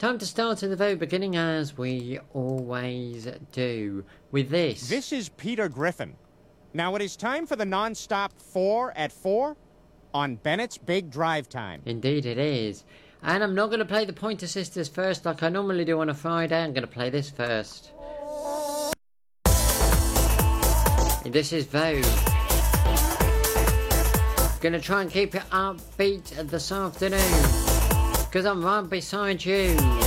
Time to start at the very beginning, as we always do, with this. This is Peter Griffin. Now it is time for the non-stop 4 at 4 on Bennett's Big Drive Time. Indeed it is. And I'm not going to play the Pointer Sisters first like I normally do on a Friday. I'm going to play this first. This is Vogue. Going to try and keep it upbeat this afternoon, because I'm right beside you.